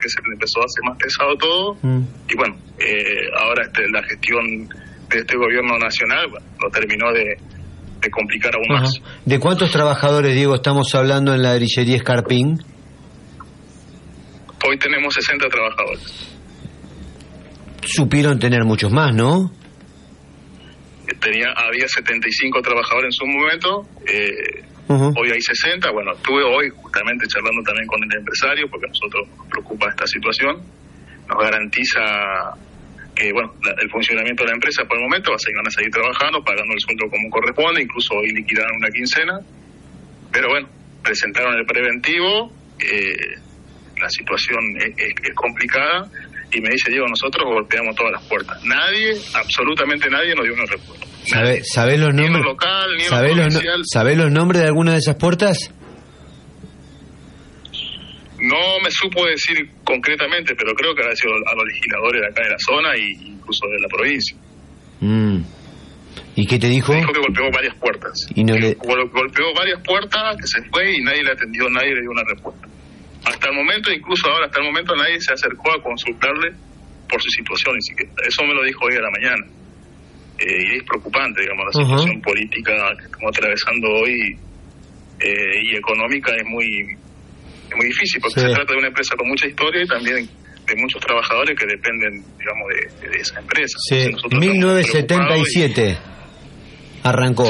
que se le empezó a hacer más pesado todo, y bueno, ahora la gestión de este gobierno nacional lo terminó de complicar aún más. ¿De cuántos trabajadores, Diego, estamos hablando en la ladrillería Escarpín? Hoy tenemos 60 trabajadores. Supieron tener muchos más, ¿no? Había 75 trabajadores en su momento, hoy hay 60. Bueno, estuve hoy justamente charlando también con el empresario, porque a nosotros nos preocupa esta situación. Nos garantiza que el funcionamiento de la empresa por el momento van a seguir trabajando, pagando el sueldo como corresponde, incluso hoy liquidaron una quincena, pero bueno, presentaron el preventivo, la situación es complicada, y me dice, Diego, nosotros golpeamos todas las puertas. Absolutamente nadie nos dio una respuesta. ¿Sabés los nombres? Ni en lo local, ni en lo comercial. ¿Sabés los nombres de alguna de esas puertas? No me supo decir concretamente, pero creo que ha sido a los legisladores de acá de la zona e incluso de la provincia. ¿Y qué te dijo? Me dijo que golpeó varias puertas. Golpeó varias puertas, que se fue y nadie le atendió, nadie le dio una respuesta. Hasta el momento nadie se acercó a consultarle por su situación, y eso me lo dijo hoy a la mañana. Y es preocupante, digamos, la situación política que estamos atravesando hoy y económica es muy difícil, porque se trata de una empresa con mucha historia y también de muchos trabajadores que dependen, digamos, de esa empresa. Sí, 1977 arrancó.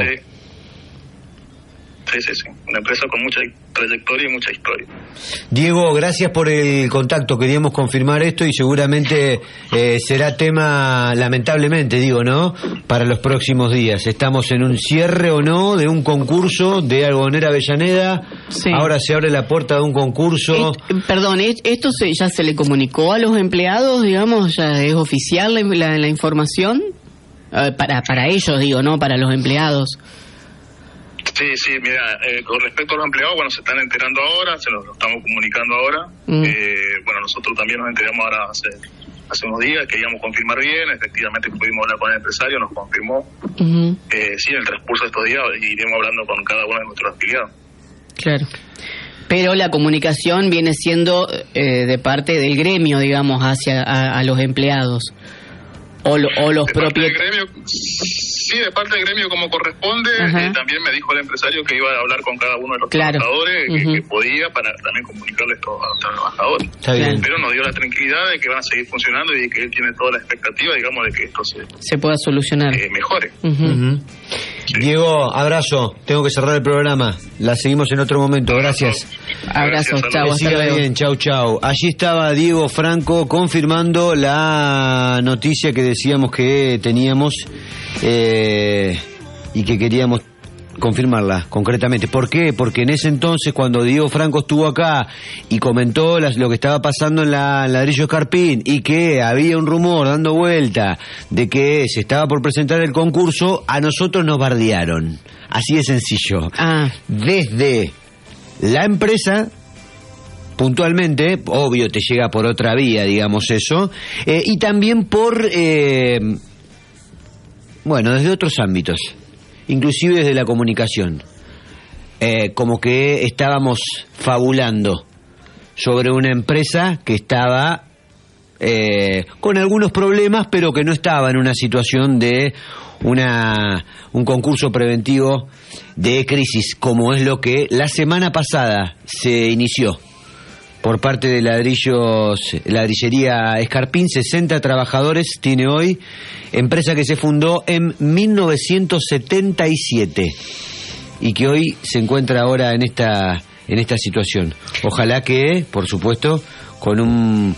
Sí, una empresa con mucha trayectoria y mucha historia. Diego, gracias por el contacto, queríamos confirmar esto y seguramente será tema, lamentablemente digo, ¿no?, para los próximos días. Estamos en un cierre o no de un concurso de Algodonera Avellaneda, ahora se abre la puerta de un concurso. ¿Esto ya se le comunicó a los empleados, digamos, ya es oficial la información? Para ellos, digo, ¿no?, para los empleados. Sí, mira, con respecto a los empleados, se están enterando ahora, se los estamos comunicando ahora. Nosotros también nos enteramos ahora hace unos días, queríamos confirmar bien, efectivamente pudimos hablar con el empresario, nos confirmó. Sí, en el transcurso de estos días iremos hablando con cada uno de nuestros afiliados. Claro. Pero la comunicación viene siendo de parte del gremio, digamos, hacia a los empleados. O los propios. Sí, de parte del gremio como corresponde. También me dijo el empresario que iba a hablar con cada uno de los trabajadores, que podía, para también comunicarle esto a los trabajadores. Pero nos dio la tranquilidad de que van a seguir funcionando y de que él tiene toda la expectativa, digamos, de que esto se pueda solucionar. Mejore. Sí. Diego, abrazo. Tengo que cerrar el programa. La seguimos en otro momento. Gracias. Abrazo. Chau. Hasta luego. Bien. Chau. Allí estaba Diego Franco confirmando la noticia que decíamos que teníamos y que queríamos confirmarla concretamente. ¿Por qué? Porque en ese entonces, cuando Diego Franco estuvo acá y comentó lo que estaba pasando en la ladrillo Escarpín y que había un rumor dando vuelta de que se estaba por presentar el concurso, a nosotros nos bardearon. Así de sencillo. Desde la empresa, puntualmente, obvio te llega por otra vía, digamos eso, y también por, desde otros ámbitos, inclusive desde la comunicación, como que estábamos fabulando sobre una empresa que estaba con algunos problemas, pero que no estaba en una situación de un concurso preventivo de crisis, como es lo que la semana pasada se inició por parte de ladrillería Escarpín. 60 trabajadores tiene hoy, empresa que se fundó en 1977 y que hoy se encuentra ahora en esta situación. Ojalá que, por supuesto, con un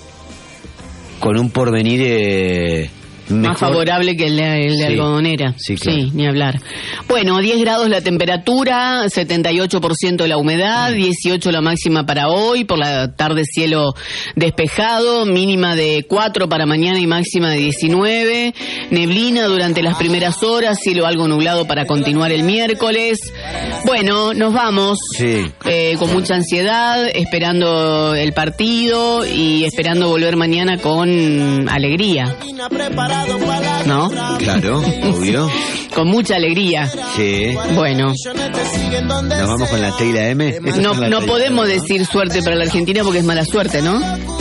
porvenir más favorable que el de Algodonera. Sí, claro. Ni hablar. Bueno, 10 grados la temperatura, 78% la humedad, 18 la máxima para hoy, por la tarde cielo despejado, mínima de 4 para mañana y máxima de 19, neblina durante las primeras horas, cielo algo nublado para continuar el miércoles. Bueno, nos vamos con mucha ansiedad, esperando el partido y esperando volver mañana con alegría. ¿No? Claro, obvio. Con mucha alegría. Sí. Bueno. Nos vamos con la Teila M. No podemos decir suerte para la Argentina porque es mala suerte, ¿no?